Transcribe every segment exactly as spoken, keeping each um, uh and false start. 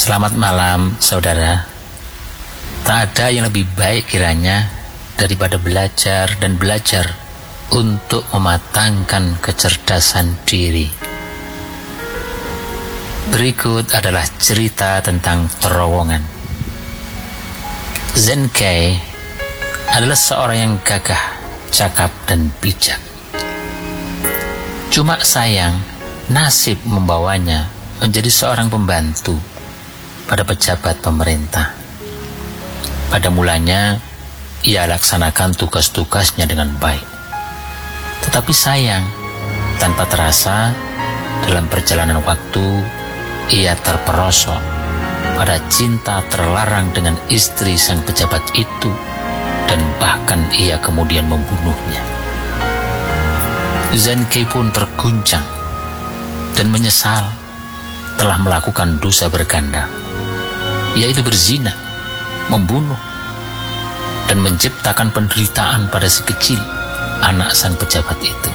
Selamat malam, saudara. Tak ada yang lebih baik kiranya daripada belajar dan belajar untuk mematangkan kecerdasan diri. Berikut adalah cerita tentang terowongan. Zenkei adalah seorang yang gagah, cakap, dan bijak. Cuma sayang, nasib membawanya menjadi seorang pembantu pada pejabat pemerintah. Pada mulanya, ia laksanakan tugas-tugasnya dengan baik. Tetapi sayang, tanpa terasa, dalam perjalanan waktu, ia terperosok pada cinta terlarang dengan istri sang pejabat itu, dan bahkan ia kemudian membunuhnya. Zenkei pun terguncang dan menyesal telah melakukan dosa berganda, yaitu berzina, membunuh, dan menciptakan penderitaan pada si kecil anak sang pejabat itu.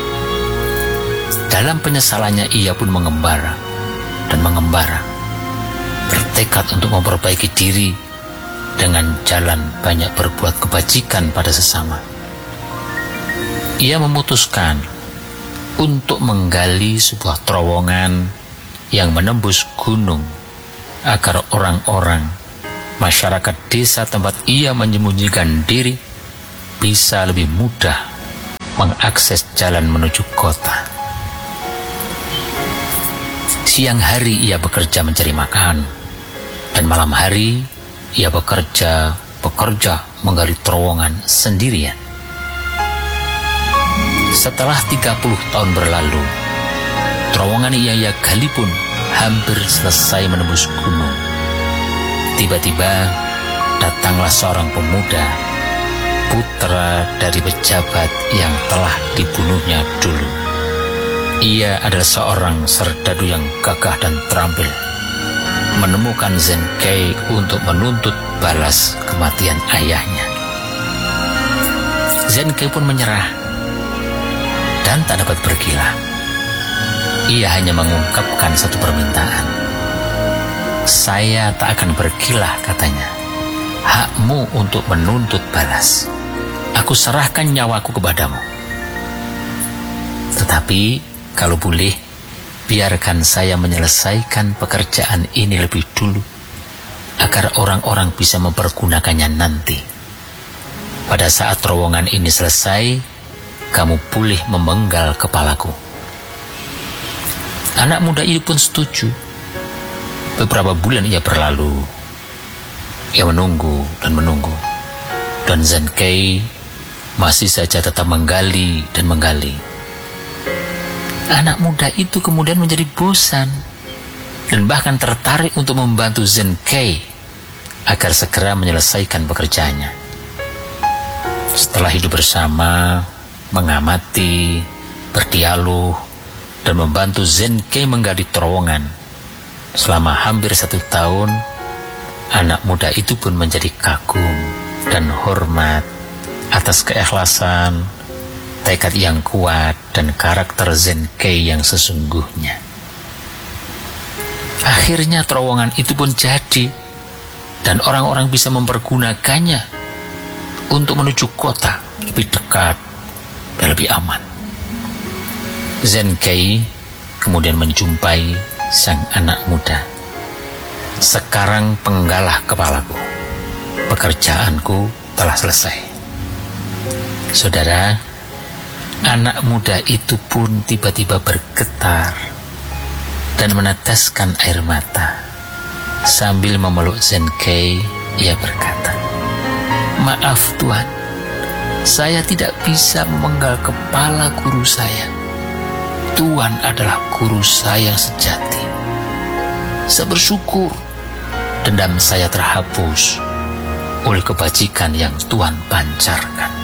Dalam penyesalannya ia pun mengembara dan mengembara, bertekad untuk memperbaiki diri dengan jalan banyak berbuat kebajikan pada sesama. Ia memutuskan untuk menggali sebuah terowongan yang menembus gunung agar orang-orang masyarakat desa tempat ia menyembunyikan diri bisa lebih mudah mengakses jalan menuju kota. Siang hari ia bekerja mencari makan, dan malam hari ia bekerja bekerja menggali terowongan sendirian. Setelah tiga puluh tahun berlalu, terowongan yang ia gali pun hampir selesai menembus gunung. Tiba-tiba datanglah seorang pemuda, putra dari pejabat yang telah dibunuhnya dulu. Ia adalah seorang serdadu yang gagah dan terampil, menemukan Zenkei untuk menuntut balas kematian ayahnya. Zenkei pun menyerah dan tak dapat berkilah. Ia hanya mengungkapkan satu permintaan. Saya tak akan berkilah, katanya. Hakmu untuk menuntut balas, aku serahkan nyawaku kepadamu. Tetapi kalau boleh, biarkan saya menyelesaikan pekerjaan ini lebih dulu, agar orang-orang bisa mempergunakannya nanti. Pada saat terowongan ini selesai, kamu boleh memenggal kepalaku. Anak muda itu pun setuju. Beberapa bulan ia berlalu. Ia menunggu dan menunggu, dan Zenkei masih saja tetap menggali dan menggali. Anak muda itu kemudian menjadi bosan dan bahkan tertarik untuk membantu Zenkei agar segera menyelesaikan pekerjaannya. Setelah hidup bersama, mengamati, berdialog, dan membantu Zenkei menggali terowongan selama hampir satu tahun, anak muda itu pun menjadi kagum dan hormat atas keikhlasan, tekad yang kuat, dan karakter Zenkei yang sesungguhnya. Akhirnya terowongan itu pun jadi, dan orang-orang bisa mempergunakannya untuk menuju kota lebih dekat dan lebih aman. Zenkei kemudian menjumpai sang anak muda. Sekarang penggalah kepalaku. Pekerjaanku telah selesai. Saudara, anak muda itu pun tiba-tiba bergetar dan meneteskan air mata. Sambil memeluk Zenkei, ia berkata, "Maaf Tuan, saya tidak bisa memenggal kepala guru saya. Tuan adalah guru saya yang sejati. Saya bersyukur dendam saya terhapus oleh kebajikan yang Tuan pancarkan."